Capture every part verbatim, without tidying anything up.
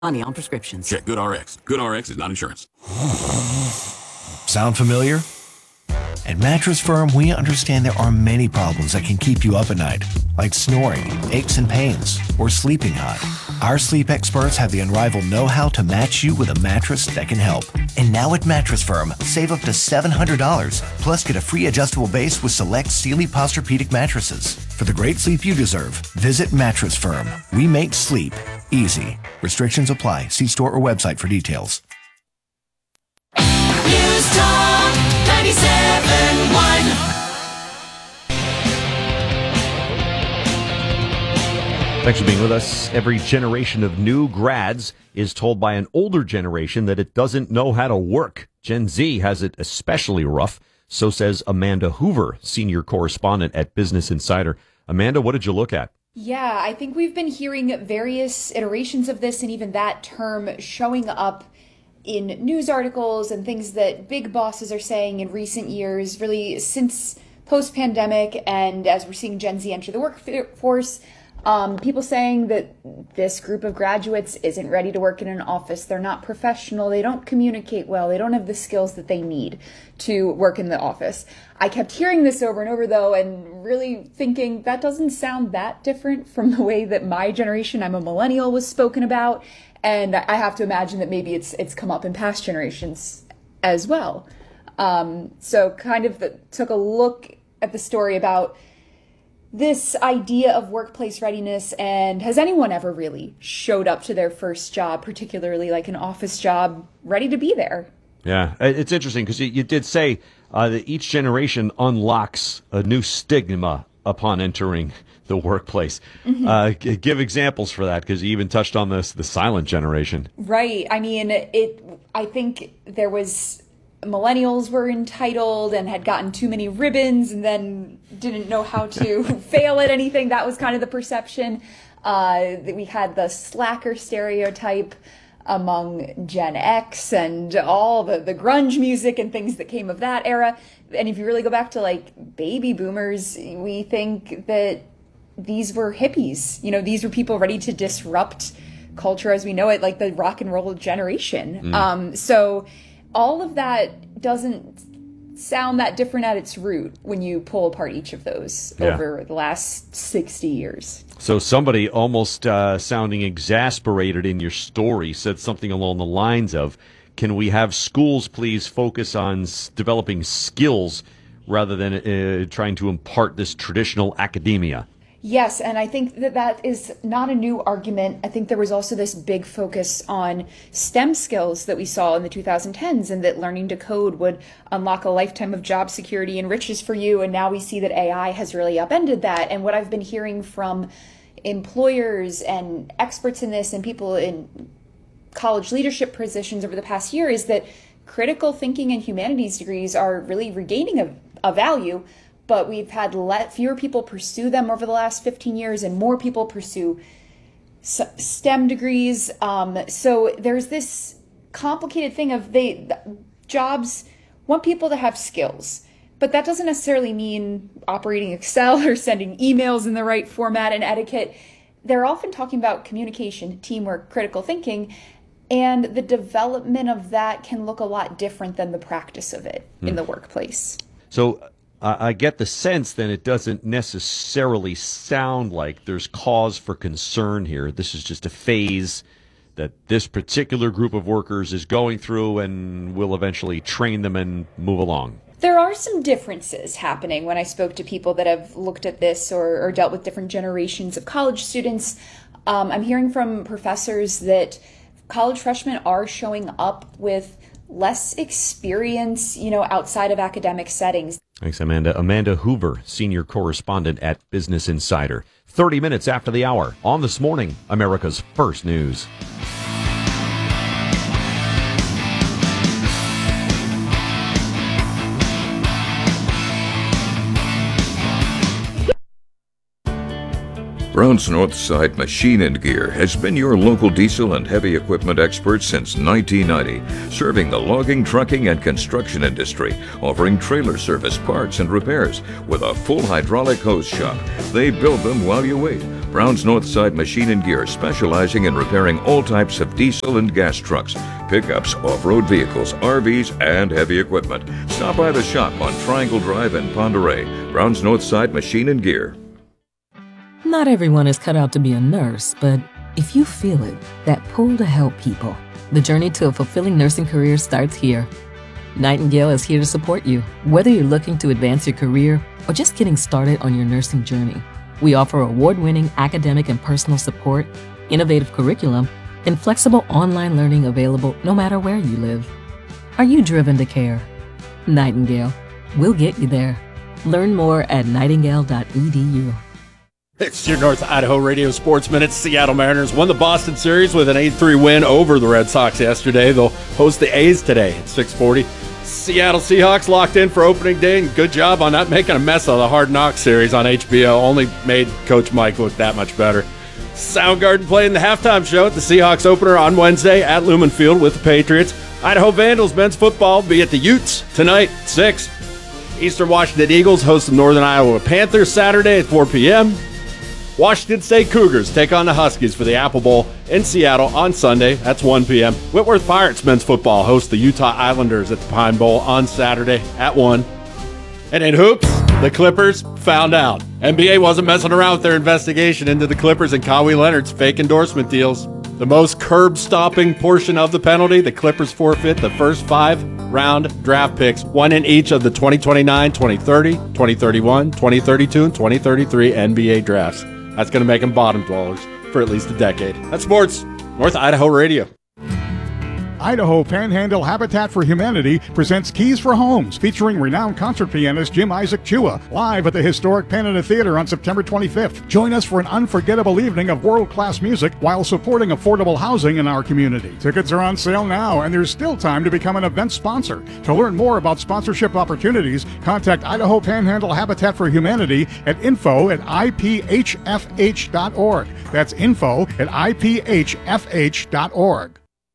money on prescriptions. Check GoodRx. GoodRx is not insurance. Sound familiar? At Mattress Firm, we understand there are many problems that can keep you up at night, like snoring, aches and pains, or sleeping hot. Our sleep experts have the unrivaled know-how to match you with a mattress that can help. And now at Mattress Firm, save up to seven hundred dollars, plus get a free adjustable base with select Sealy Posturepedic mattresses. For the great sleep you deserve, visit Mattress Firm. We make sleep easy. Restrictions apply. See store or website for details. News Talk ninety-seven point one. Thanks for being with us. Every generation of new grads is told by an older generation that it doesn't know how to work. Gen Z has it especially rough. So says Amanda Hoover, senior correspondent at Business Insider. Amanda, what did you look at? Yeah, I think we've been hearing various iterations of this and even that term showing up in news articles and things that big bosses are saying in recent years, really since post-pandemic, and as we're seeing Gen Z enter the workforce. Um, people saying that this group of graduates isn't ready to work in an office. They're not professional. They don't communicate well. They don't have the skills that they need to work in the office. I kept hearing this over and over, though, and really thinking that doesn't sound that different from the way that my generation, I'm a millennial, was spoken about. And I have to imagine that maybe it's it's come up in past generations as well. Um, so kind of the, took a look at the story about this idea of workplace readiness, and has anyone ever really showed up to their first job, particularly like an office job, ready to be there? Yeah, it's interesting because you, you did say uh, that each generation unlocks a new stigma upon entering the workplace. Mm-hmm. Uh, g- give examples for that, because you even touched on this, the silent generation. Right. I mean, it. I think there was millennials were entitled and had gotten too many ribbons and then didn't know how to fail at anything. That was kind of the perception. Uh, that we had the slacker stereotype among Gen X and all the, the grunge music and things that came of that era. And if you really go back to like baby boomers, we think that these were hippies. You know, these were people ready to disrupt culture as we know it, like the rock and roll generation. Mm. Um, so all of that doesn't sound that different at its root when you pull apart each of those yeah. over the last sixty years. So somebody almost uh, sounding exasperated in your story said something along the lines of, can we have schools please focus on s- developing skills rather than uh, trying to impart this traditional academia? Yes, and I think that that is not a new argument. I think there was also this big focus on STEM skills that we saw in the two thousand tens, and that learning to code would unlock a lifetime of job security and riches for you. And now we see that A I has really upended that. And what I've been hearing from employers and experts in this and people in college leadership positions over the past year is that critical thinking and humanities degrees are really regaining a, a value. But we've had let fewer people pursue them over the last fifteen years, and more people pursue STEM degrees. Um, so there's this complicated thing of they jobs want people to have skills, but that doesn't necessarily mean operating Excel or sending emails in the right format and etiquette. They're often talking about communication, teamwork, critical thinking, and the development of that can look a lot different than the practice of it mm. in the workplace. So Uh, I get the sense then it doesn't necessarily sound like there's cause for concern here. This is just a phase that this particular group of workers is going through, and will eventually train them and move along. There are some differences happening when I spoke to people that have looked at this or, or dealt with different generations of college students. Um, I'm hearing from professors that college freshmen are showing up with less experience, you know, outside of academic settings. Thanks, Amanda. Amanda Hoover, senior correspondent at Business Insider. thirty minutes after the hour on This Morning, America's First News. Brown's Northside Machine and Gear has been your local diesel and heavy equipment expert since nineteen ninety, serving the logging, trucking, and construction industry, offering trailer service, parts, and repairs with a full hydraulic hose shop. They build them while you wait. Brown's Northside Machine and Gear, specializing in repairing all types of diesel and gas trucks, pickups, off-road vehicles, R Vs, and heavy equipment. Stop by the shop on Triangle Drive in Ponderay. Brown's Northside Machine and Gear. Not everyone is cut out to be a nurse, but if you feel it, that pull to help people, the journey to a fulfilling nursing career starts here. Nightingale is here to support you, whether you're looking to advance your career or just getting started on your nursing journey. We offer award-winning academic and personal support, innovative curriculum, and flexible online learning available no matter where you live. Are you driven to care? Nightingale. We'll get you there. Learn more at nightingale dot e d u. It's your North Idaho Radio Sports Minute. Seattle Mariners won the Boston series with an eight three win over the Red Sox yesterday. They'll host the A's today at six forty. Seattle Seahawks locked in for opening day, and good job on not making a mess of the Hard Knocks series on H B O. Only made Coach Mike look that much better. Soundgarden playing the halftime show at the Seahawks opener on Wednesday at Lumen Field with the Patriots. Idaho Vandals men's football will be at the Utes tonight at six. Eastern Washington Eagles host the Northern Iowa Panthers Saturday at four p.m. Washington State Cougars take on the Huskies for the Apple Bowl in Seattle on Sunday. That's one p.m. Whitworth Pirates men's football host the Utah Islanders at the Pine Bowl on Saturday at one. And in hoops, the Clippers found out. N B A wasn't messing around with their investigation into the Clippers and Kawhi Leonard's fake endorsement deals. The most curb-stopping portion of the penalty, the Clippers forfeit the first five round draft picks, one in each of the twenty twenty-nine, twenty thirty, twenty thirty-one, twenty thirty-two, and twenty thirty-three N B A drafts. That's going to make them bottom dwellers for at least a decade. That's sports. North Idaho Radio. Idaho Panhandle Habitat for Humanity presents Keys for Homes, featuring renowned concert pianist Jim Isaac Chua, live at the historic Panada Theater on September twenty-fifth. Join us for an unforgettable evening of world-class music while supporting affordable housing in our community. Tickets are on sale now, and there's still time to become an event sponsor. To learn more about sponsorship opportunities, contact Idaho Panhandle Habitat for Humanity at info at I P H F H dot org. That's info at I P H F H dot org.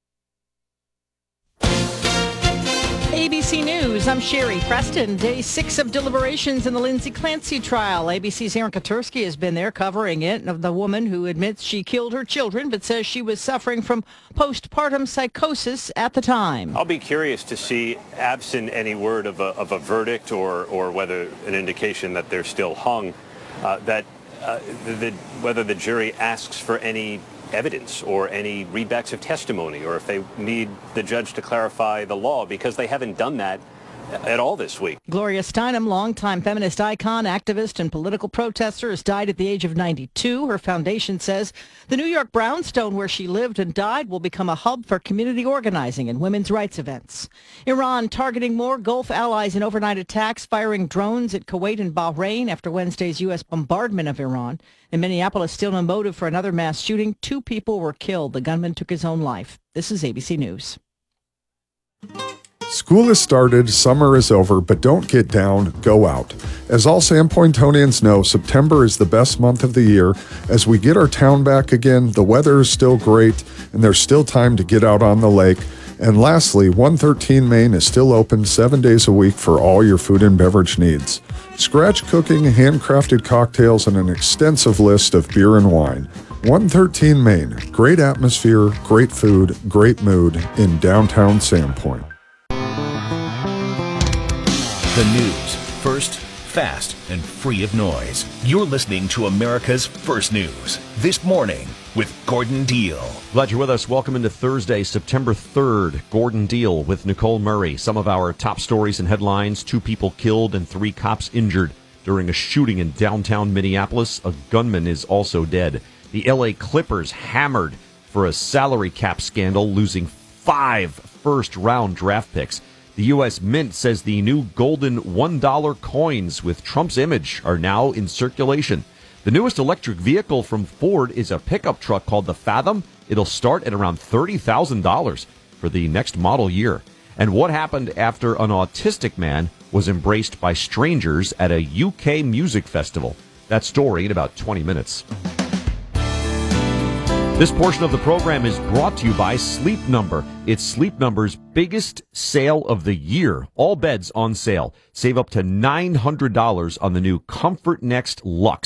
A B C News, I'm Sherry Preston. Day six of deliberations in the Lindsay Clancy trial. A B C's Aaron Katursky has been there covering it, of the woman who admits she killed her children but says she was suffering from postpartum psychosis at the time. I'll be curious to see, absent any word of a, of a verdict or, or whether an indication that they're still hung, uh, that uh, the, whether the jury asks for any evidence or any readbacks of testimony, or if they need the judge to clarify the law, because they haven't done that at all this week. Gloria Steinem, longtime feminist icon, activist, and political protester, has died at the age of ninety-two. Her foundation says the New York brownstone where she lived and died will become a hub for community organizing and women's rights events. Iran targeting more Gulf allies in overnight attacks, firing drones at Kuwait and Bahrain after Wednesday's U S bombardment of Iran. In Minneapolis, still no motive for another mass shooting. Two people were killed. The gunman took his own life. This is A B C News. School has started, summer is over, but don't get down, go out. As all Sandpointonians know, September is the best month of the year. As we get our town back again, the weather is still great, and there's still time to get out on the lake. And lastly, one thirteen Main is still open seven days a week for all your food and beverage needs. Scratch cooking, handcrafted cocktails, and an extensive list of beer and wine. one thirteen Main, great atmosphere, great food, great mood in downtown Sandpoint. The news, first, fast, and free of noise. You're listening to America's First News, This Morning with Gordon Deal. Glad you're with us. Welcome into Thursday, September third. Gordon Deal with Nicole Murray. Some of our top stories and headlines: two people killed and three cops injured during a shooting in downtown Minneapolis. A gunman is also dead. The L A Clippers hammered for a salary cap scandal, losing five first-round draft picks. The U S Mint says the new golden one dollar coins with Trump's image are now in circulation. The newest electric vehicle from Ford is a pickup truck called the Fathom. It'll start at around thirty thousand dollars for the next model year. And what happened after an autistic man was embraced by strangers at a U K music festival? That story in about twenty minutes. This portion of the program is brought to you by Sleep Number. It's Sleep Number's biggest sale of the year. All beds on sale. Save up to nine hundred dollars on the new Comfort Next Luxe.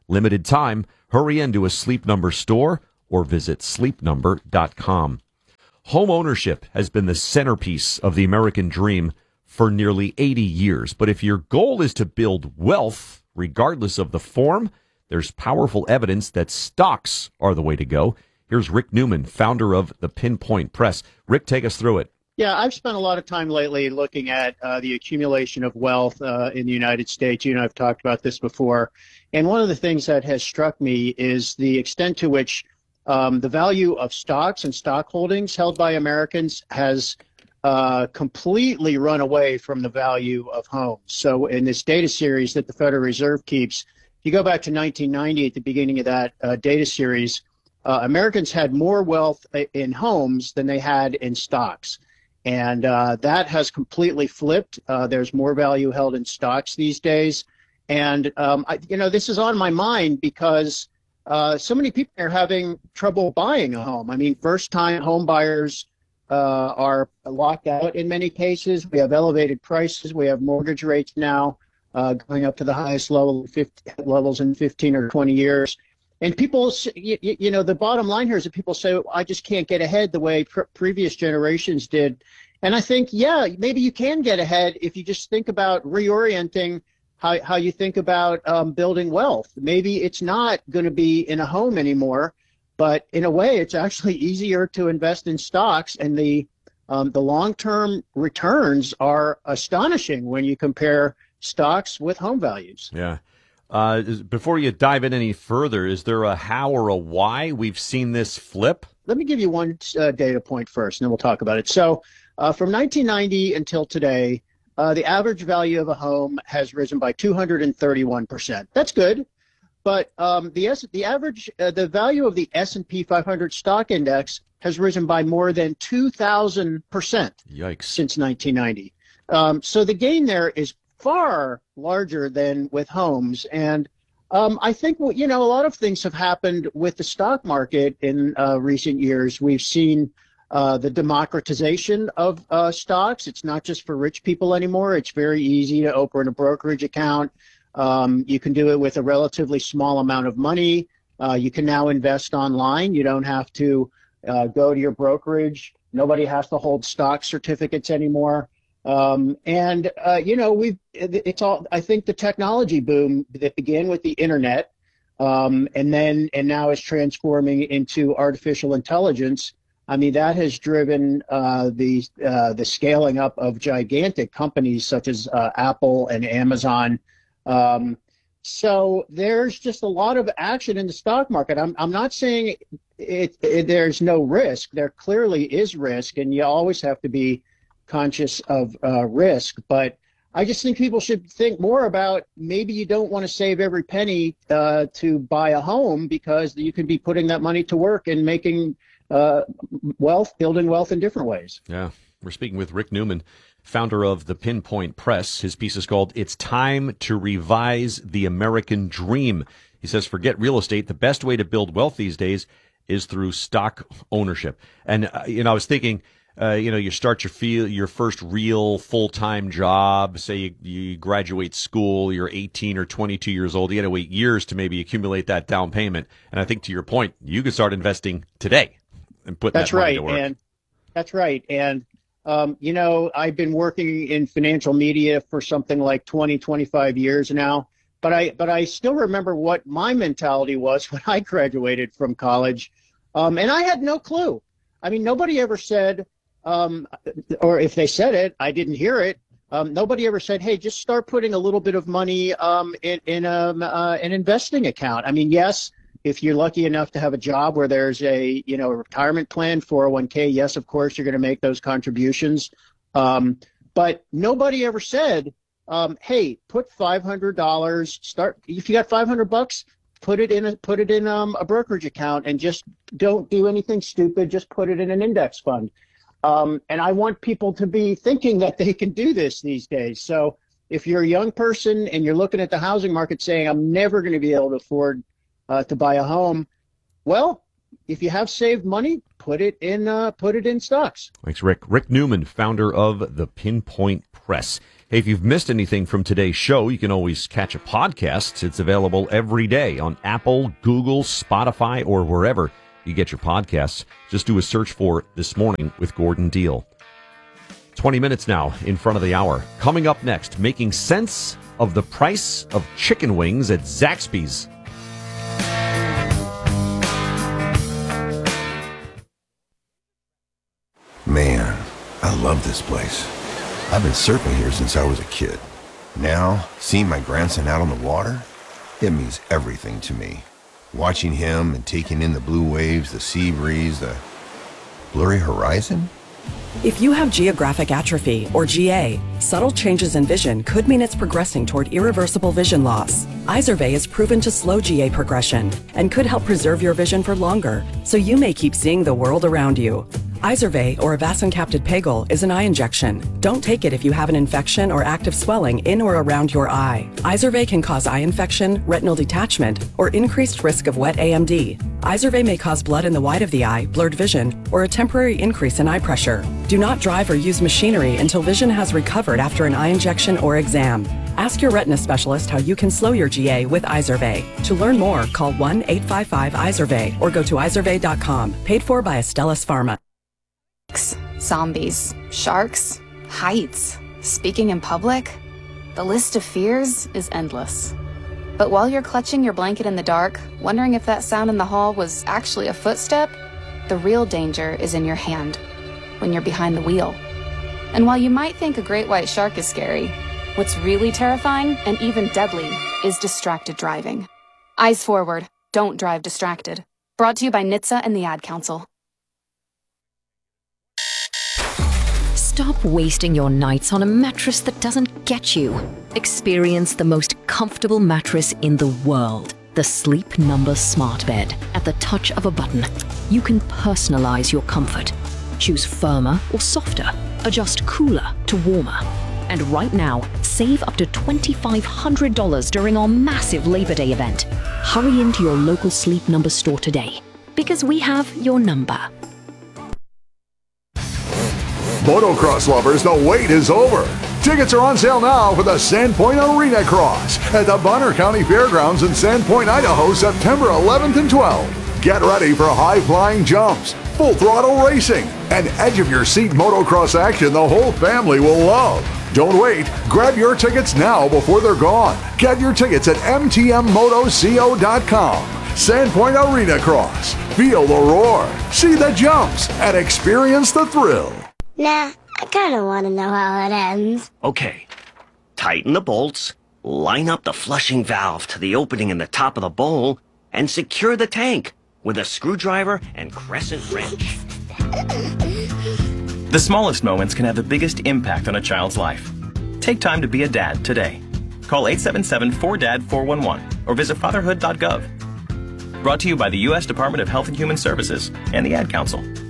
Limited time. Hurry into a Sleep Number store or visit sleep number dot com. Home ownership has been the centerpiece of the American dream for nearly eighty years. But if your goal is to build wealth, regardless of the form, there's powerful evidence that stocks are the way to go. Here's Rick Newman, founder of the Pinpoint Press. Rick, take us through it. Yeah, I've spent a lot of time lately looking at uh, the accumulation of wealth uh, in the United States. You and I've talked about this before. And one of the things that has struck me is the extent to which um, the value of stocks and stock holdings held by Americans has uh, completely run away from the value of homes. So in this data series that the Federal Reserve keeps, if you go back to nineteen ninety, at the beginning of that uh, data series, uh, Americans had more wealth in homes than they had in stocks. And uh, that has completely flipped. Uh, there's more value held in stocks these days. And, um, I, you know, this is on my mind because uh, so many people are having trouble buying a home. I mean, first-time home buyers uh, are locked out in many cases. We have elevated prices. We have mortgage rates now uh, going up to the highest level fifty, levels in fifteen or twenty years. And people, you, you know, the bottom line here is that people say, well, I just can't get ahead the way pre- previous generations did. And I think, yeah, maybe you can get ahead if you just think about reorienting how, how you think about um, building wealth. Maybe it's not going to be in a home anymore, but in a way, it's actually easier to invest in stocks. And the, um, the long-term returns are astonishing when you compare stocks with home values. Yeah. Uh, before you dive in any further, is there a how or a why we've seen this flip? Let me give you one uh, data point first, and then we'll talk about it. So uh, from nineteen ninety until today, uh, the average value of a home has risen by two hundred thirty-one percent. That's good. But um, the S- the average, uh, the value of the S and P five hundred stock index has risen by more than two thousand percent. Yikes. Since nineteen ninety. Um, so the gain there is far larger than with homes. And um, I think, you know, a lot of things have happened with the stock market in uh, recent years. We've seen uh, the democratization of uh, stocks. It's not just for rich people anymore. It's very easy to open a brokerage account. Um, you can do it with a relatively small amount of money. Uh, you can now invest online. You don't have to uh, go to your brokerage. Nobody has to hold stock certificates anymore. Um, and, uh, you know, we've, it's all, I think the technology boom that began with the internet, um, and then, and now is transforming into artificial intelligence. I mean, that has driven, uh, the, uh, the scaling up of gigantic companies such as, uh, Apple and Amazon. Um, so there's just a lot of action in the stock market. I'm, I'm not saying it, it, there's no risk. There clearly is risk, and you always have to be conscious of uh, risk, but I just think people should think more about maybe you don't want to save every penny uh, to buy a home, because you could be putting that money to work and making uh, wealth, building wealth in different ways. Yeah. We're speaking with Rick Newman, founder of the Pinpoint Press. His piece is called It's Time to Revise the American Dream. He says, forget real estate. The best way to build wealth these days is through stock ownership. And, uh, you know, I was thinking, Uh, you know, you start your feel, your first real full-time job. Say you, you graduate school, you're eighteen or twenty-two years old. You got to wait years to maybe accumulate that down payment. And I think, to your point, you can start investing today and put that's that money right, to work. And that's right. And um, you know, I've been working in financial media for something like twenty, twenty-five years now. But I, but I still remember what my mentality was when I graduated from college, um, and I had no clue. I mean, nobody ever said. Um, or if they said it, I didn't hear it. Um, nobody ever said, hey, just start putting a little bit of money um, in, in um, uh, an investing account. I mean, yes, if you're lucky enough to have a job where there's a, you know, a retirement plan, four oh one k, yes, of course, you're going to make those contributions. Um, but nobody ever said, um, hey, put five hundred dollars, start, if you got five hundred bucks, put it in a, put it in um, a brokerage account, and just don't do anything stupid. Just put it in an index fund. Um, and I want people to be thinking that they can do this these days. So if you're a young person and you're looking at the housing market saying, I'm never going to be able to afford uh, to buy a home, well, if you have saved money, put it in uh, put it in stocks. Thanks, Rick. Rick Newman, founder of the Pinpoint Press. Hey, if you've missed anything from today's show, you can always catch a podcast. It's available every day on Apple, Google, Spotify, or wherever you get your podcasts. Just do a search for This Morning with Gordon Deal. twenty minutes now in front of the hour. Coming up next, making sense of the price of chicken wings at Zaxby's. Man, I love this place. I've been surfing here since I was a kid. Now, seeing my grandson out on the water, it means everything to me. Watching him and taking in the blue waves, the sea breeze, the blurry horizon. If you have geographic atrophy, or G A, subtle changes in vision could mean it's progressing toward irreversible vision loss. Izervay is proven to slow G A progression and could help preserve your vision for longer, so you may keep seeing the world around you. Izervay, or avacincaptad pegol, is an eye injection. Don't take it if you have an infection or active swelling in or around your eye. Izervay can cause eye infection, retinal detachment, or increased risk of wet A M D. Izervay may cause blood in the white of the eye, blurred vision, or a temporary increase in eye pressure. Do not drive or use machinery until vision has recovered after an eye injection or exam. Ask your retina specialist how you can slow your G A with Izervay. To learn more, call one eight five five Izervay or go to izervay dot com. Paid for by Astellas Pharma. Zombies, sharks, heights, speaking in public. The list of fears is endless. But while you're clutching your blanket in the dark, wondering if that sound in the hall was actually a footstep, the real danger is in your hand, when you're behind the wheel. And while you might think a great white shark is scary, what's really terrifying and even deadly is distracted driving. Eyes forward, don't drive distracted. Brought to you by N H T S A and the Ad Council. Stop wasting your nights on a mattress that doesn't get you. Experience the most comfortable mattress in the world. The Sleep Number Smart Bed. At the touch of a button, you can personalize your comfort. Choose firmer or softer. Adjust cooler to warmer. And right now, save up to twenty-five hundred dollars during our massive Labor Day event. Hurry into your local Sleep Number store today, because we have your number. Motocross lovers, the wait is over. Tickets are on sale now for the Sandpoint Arena Cross at the Bonner County Fairgrounds in Sandpoint, Idaho, September eleventh and twelfth. Get ready for high-flying jumps, full-throttle racing, and edge-of-your-seat motocross action the whole family will love. Don't wait. Grab your tickets now before they're gone. Get your tickets at m t m moto co dot com. Sandpoint Arena Cross. Feel the roar, see the jumps, and experience the thrill. Nah, I kinda wanna know how it ends. Okay. Tighten the bolts, line up the flushing valve to the opening in the top of the bowl, and secure the tank with a screwdriver and crescent wrench. The smallest moments can have the biggest impact on a child's life. Take time to be a dad today. Call eight seven seven four D A D four one one or visit fatherhood dot gov. Brought to you by the U S Department of Health and Human Services and the Ad Council.